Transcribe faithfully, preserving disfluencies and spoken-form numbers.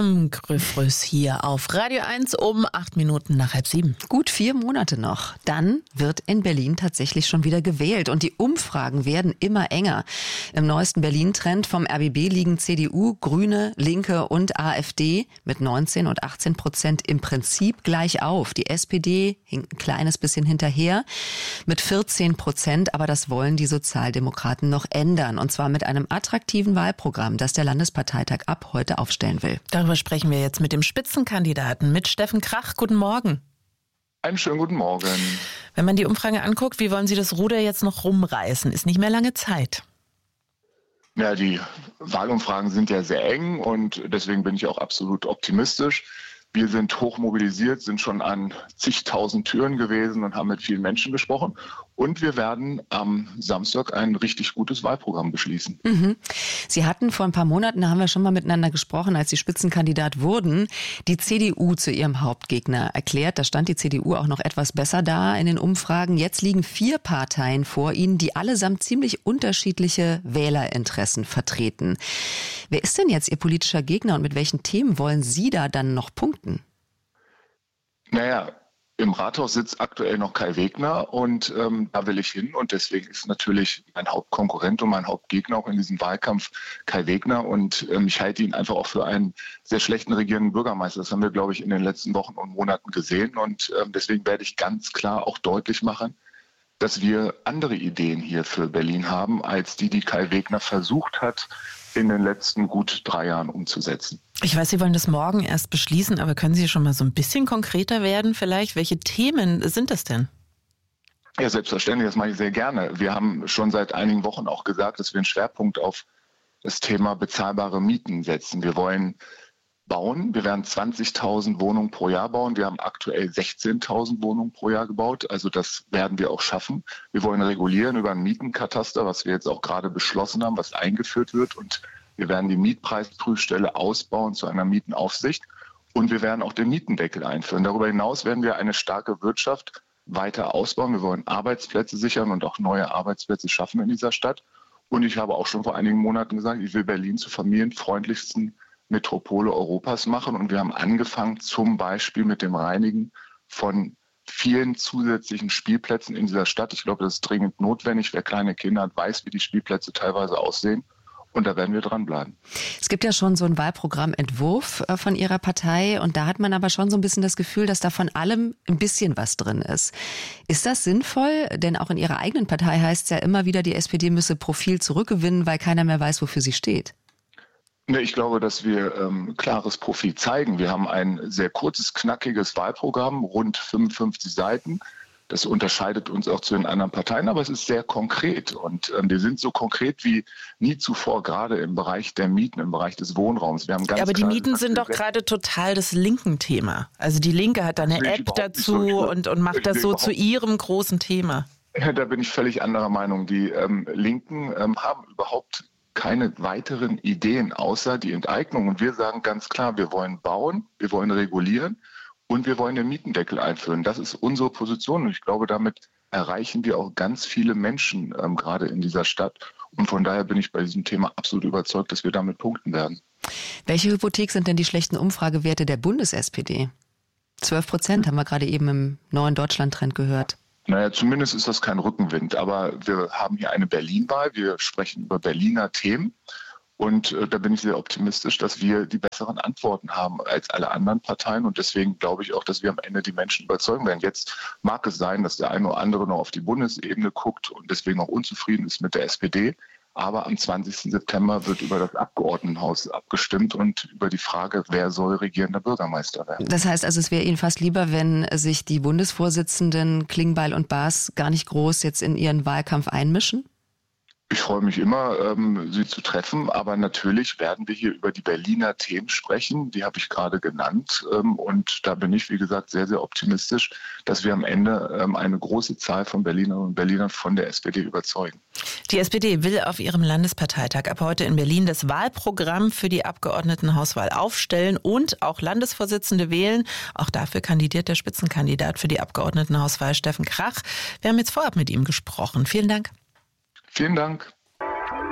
Miriam Grüffrös hier auf Radio eins um acht Minuten nach halb sieben. Gut vier Monate noch. Dann wird in Berlin tatsächlich schon wieder gewählt und die Umfragen werden immer enger. Im neuesten Berlin-Trend vom R B B liegen C D U, Grüne, Linke und AfD mit neunzehn und achtzehn Prozent im Prinzip gleich auf. Die S P D hinkt ein kleines bisschen hinterher mit vierzehn Prozent, aber das wollen die Sozialdemokraten noch ändern. Und zwar mit einem attraktiven Wahlprogramm, das der Landesparteitag ab heute aufstellen will. Darüber sprechen wir jetzt mit dem Spitzenkandidaten, mit Steffen Krach. Guten Morgen. Einen schönen guten Morgen. Wenn man die Umfrage anguckt, wie wollen Sie das Ruder jetzt noch rumreißen? Ist nicht mehr lange Zeit. Ja, die Wahlumfragen sind ja sehr eng und deswegen bin ich auch absolut optimistisch. Wir sind hoch mobilisiert, sind schon an zigtausend Türen gewesen und haben mit vielen Menschen gesprochen. Und wir werden am Samstag ein richtig gutes Wahlprogramm beschließen. Mhm. Sie hatten vor ein paar Monaten, da haben wir schon mal miteinander gesprochen, als Sie Spitzenkandidat wurden, die C D U zu Ihrem Hauptgegner erklärt. Da stand die C D U auch noch etwas besser da in den Umfragen. Jetzt liegen vier Parteien vor Ihnen, die allesamt ziemlich unterschiedliche Wählerinteressen vertreten. Wer ist denn jetzt Ihr politischer Gegner und mit welchen Themen wollen Sie da dann noch punkten? Naja, im Rathaus sitzt aktuell noch Kai Wegner und ähm, da will ich hin. Und deswegen ist natürlich mein Hauptkonkurrent und mein Hauptgegner auch in diesem Wahlkampf Kai Wegner. Und ähm, ich halte ihn einfach auch für einen sehr schlechten regierenden Bürgermeister. Das haben wir, glaube ich, in den letzten Wochen und Monaten gesehen. Und ähm, deswegen werde ich ganz klar auch deutlich machen, dass wir andere Ideen hier für Berlin haben, als die, die Kai Wegner versucht hat, in den letzten gut drei Jahren umzusetzen. Ich weiß, Sie wollen das morgen erst beschließen, aber können Sie schon mal so ein bisschen konkreter werden vielleicht? Welche Themen sind das denn? Ja, selbstverständlich, das mache ich sehr gerne. Wir haben schon seit einigen Wochen auch gesagt, dass wir einen Schwerpunkt auf das Thema bezahlbare Mieten setzen. Wir wollen bauen. Wir werden zwanzigtausend Wohnungen pro Jahr bauen. Wir haben aktuell sechzehntausend Wohnungen pro Jahr gebaut. Also das werden wir auch schaffen. Wir wollen regulieren über ein Mietenkataster, was wir jetzt auch gerade beschlossen haben, was eingeführt wird. Und wir werden die Mietpreisprüfstelle ausbauen zu einer Mietenaufsicht. Und wir werden auch den Mietendeckel einführen. Darüber hinaus werden wir eine starke Wirtschaft weiter ausbauen. Wir wollen Arbeitsplätze sichern und auch neue Arbeitsplätze schaffen in dieser Stadt. Und ich habe auch schon vor einigen Monaten gesagt, ich will Berlin zur familienfreundlichsten Metropole Europas machen. Und wir haben angefangen zum Beispiel mit dem Reinigen von vielen zusätzlichen Spielplätzen in dieser Stadt. Ich glaube, das ist dringend notwendig. Wer kleine Kinder hat, weiß, wie die Spielplätze teilweise aussehen. Und da werden wir dranbleiben. Es gibt ja schon so einen Wahlprogrammentwurf von Ihrer Partei und da hat man aber schon so ein bisschen das Gefühl, dass da von allem ein bisschen was drin ist. Ist das sinnvoll? Denn auch in Ihrer eigenen Partei heißt es ja immer wieder, die S P D müsse Profil zurückgewinnen, weil keiner mehr weiß, wofür sie steht. Ich glaube, dass wir ähm, klares Profil zeigen. Wir haben ein sehr kurzes, knackiges Wahlprogramm, rund fünfundfünfzig Seiten. Das unterscheidet uns auch zu den anderen Parteien, aber es ist sehr konkret. Und ähm, wir sind so konkret wie nie zuvor, gerade im Bereich der Mieten, im Bereich des Wohnraums. Wir haben ganz ja, aber die klar, Mieten sind doch gerade total das linken Thema. Also die Linke hat da eine App dazu so und, und macht das so zu ihrem großen Thema. Ja, da bin ich völlig anderer Meinung. Die ähm, Linken ähm, haben überhaupt keine weiteren Ideen außer die Enteignung. Und wir sagen ganz klar, wir wollen bauen, wir wollen regulieren und wir wollen den Mietendeckel einführen. Das ist unsere Position und ich glaube, damit erreichen wir auch ganz viele Menschen ähm, gerade in dieser Stadt. Und von daher bin ich bei diesem Thema absolut überzeugt, dass wir damit punkten werden. Welche Hypothek sind denn die schlechten Umfragewerte der Bundes-S P D? zwölf Prozent haben wir gerade eben im neuen Deutschland-Trend gehört. Naja, zumindest ist das kein Rückenwind. Aber wir haben hier eine Berlin-Wahl. Wir sprechen über Berliner Themen. Und äh, da bin ich sehr optimistisch, dass wir die besseren Antworten haben als alle anderen Parteien. Und deswegen glaube ich auch, dass wir am Ende die Menschen überzeugen werden. Jetzt mag es sein, dass der eine oder andere noch auf die Bundesebene guckt und deswegen auch unzufrieden ist mit der S P D. Aber am zwanzigsten September wird über das Abgeordnetenhaus abgestimmt und über die Frage, wer soll regierender Bürgermeister werden. Das heißt also, es wäre Ihnen fast lieber, wenn sich die Bundesvorsitzenden Klingbeil und Baas gar nicht groß jetzt in ihren Wahlkampf einmischen? Ich freue mich immer, ähm, Sie zu treffen, aber natürlich werden wir hier über die Berliner Themen sprechen, die habe ich gerade genannt ähm, und da bin ich, wie gesagt, sehr, sehr optimistisch, dass wir am Ende ähm, eine große Zahl von Berlinerinnen und Berlinern von der S P D überzeugen. Die S P D will auf ihrem Landesparteitag ab heute in Berlin das Wahlprogramm für die Abgeordnetenhauswahl aufstellen und auch Landesvorsitzende wählen. Auch dafür kandidiert der Spitzenkandidat für die Abgeordnetenhauswahl Steffen Krach. Wir haben jetzt vorab mit ihm gesprochen. Vielen Dank. Vielen Dank.